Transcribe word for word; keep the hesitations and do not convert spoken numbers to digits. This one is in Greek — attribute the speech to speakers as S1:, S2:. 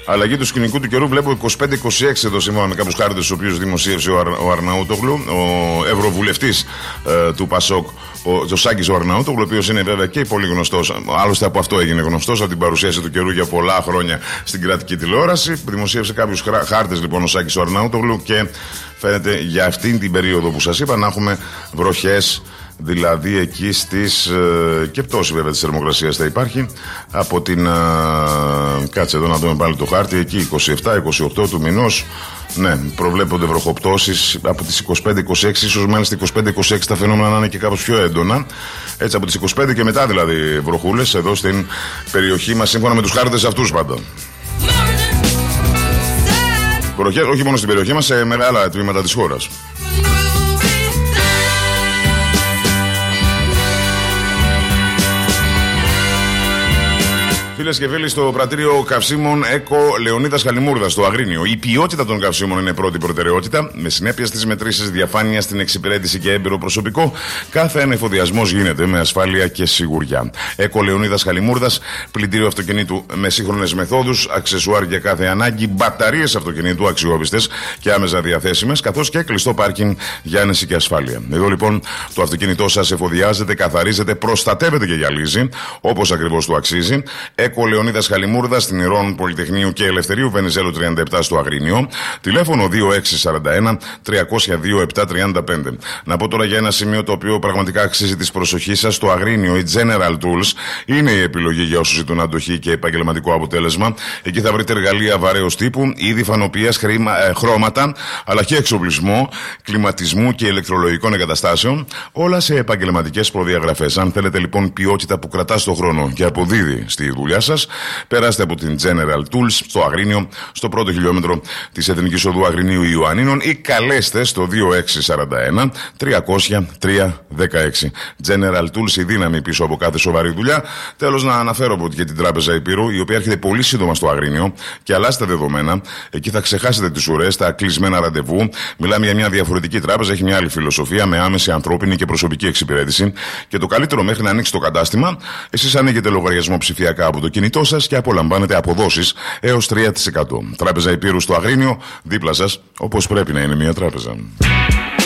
S1: Αλλαγή του σκηνικού του καιρού βλέπω είκοσι πέντε είκοσι έξι εδώ σύμφωνα με κάποιους χάρτες τους οποίους δημοσίευσε ο, Αρ, ο Αρναούτογλου, ο ευρωβουλευτής ε, του Πασόκ, ο Τζοσάκης ο Αρναούτογλου, ο οποίος είναι βέβαια και πολύ γνωστός. Άλλωστε από αυτό έγινε γνωστός, από την παρουσίαση του καιρού για πολλά χρόνια στην κρατική τηλεόραση. Δημοσίευσε κάποιους χάρτες λοιπόν ο Σάκης ο Αρναούτογλου και φαίνεται για αυτήν την περίοδο που σας είπα να έχουμε βροχές. Δηλαδή εκεί στις ε, και πτώση βέβαια της θερμοκρασίας θα υπάρχει από την ε, κάτσε εδώ να δούμε πάλι το χάρτη, εκεί είκοσι επτά είκοσι οκτώ του μηνός. Ναι, προβλέπονται βροχοπτώσεις από τις είκοσι πέντε είκοσι έξι, ίσως μάλιστα είκοσι πέντε είκοσι έξι τα φαινόμενα να είναι και κάπως πιο έντονα. Έτσι από τις είκοσι πέντε και μετά δηλαδή βροχούλες εδώ στην περιοχή μας, σύμφωνα με τους χάρτες αυτούς πάντα. Βροχές όχι μόνο στην περιοχή μας, σε μεγάλα τμήματα της χώρας. Φίλες και φίλοι, στο πρατήριο καυσίμων ΕΚΟ Λεωνίδας Χαλιμούρδας στο Αγρίνιο. Η ποιότητα των καυσίμων είναι πρώτη προτεραιότητα. Με συνέπεια στις μετρήσεις, διαφάνεια στην εξυπηρέτηση και έμπειρο προσωπικό, κάθε ένα εφοδιασμός γίνεται με ασφάλεια και σιγουριά. ΕΚΟ Λεωνίδας Χαλιμούρδας, πλυντήριο αυτοκινήτου με σύγχρονες μεθόδους, αξεσουάρ για κάθε ανάγκη, μπαταρίες αυτοκινήτου αξιόπιστες και άμεσα διαθέσιμες, καθώς και κλειστό πάρκινγκ για άνεση και ασφάλεια. Εδώ λοιπόν το αυτοκίνητό σας εφοδιάζεται, καθαρίζεται, προστατεύεται και γυαλίζει όπως ακριβώς του αξίζει. ΕΚΟ Λεωνίδας Χαλιμούρδας στην Ηρών Πολυτεχνείου και Ελευθερίου Βενιζέλου τριάντα επτά στο Αγρίνιο. Τηλέφωνο δύο έξι τέσσερα ένα τριακόσια δύο επτά τριάντα πέντε. Να πω τώρα για ένα σημείο το οποίο πραγματικά αξίζει της προσοχής σας. Στο Αγρίνιο η General Tools είναι η επιλογή για όσους ζητούν αντοχή και επαγγελματικό αποτέλεσμα. Εκεί θα βρείτε εργαλεία βαρέως τύπου, είδη φανοποιίας, χρώματα, αλλά και εξοπλισμό, κλιματισμού και ηλεκτρολογικών εγκαταστάσεων. Όλα σε επαγγελματικές προδιαγραφές. Αν θέλετε λοιπόν ποιότητα που κρατά στον χρόνο και αποδίδει στη δουλειά σας, περάστε από την General Tools στο Αγρίνιο, στο πρώτο χιλιόμετρο της Εθνικής Οδού Αγρινίου Ιωαννίνων, ή καλέστε στο δύο έξι τέσσερα ένα τριακόσια τρία δεκαέξι. General Tools, η δύναμη πίσω από κάθε σοβαρή δουλειά. Τέλος, να αναφέρω και την Τράπεζα Υπήρου, η οποία έρχεται πολύ σύντομα στο Αγρίνιο και αλλάστε δεδομένα. Εκεί θα ξεχάσετε τις ουρές, τα κλεισμένα ραντεβού. Μιλάμε για μια διαφορετική τράπεζα, έχει μια άλλη φιλοσοφία, με άμεση ανθρώπινη και προσωπική εξυπηρέτηση. Και το καλύτερο, μέχρι να ανοίξει το κατάστημα, εσείς ανοίγετε λογαριασμό ψηφιακά από το κινητό σας και απολαμβάνετε αποδόσεις έως τρία τοις εκατό. Τράπεζα Υπήρου στο Αγρίνιο, δίπλα σας, όπως πρέπει να είναι μια τράπεζα.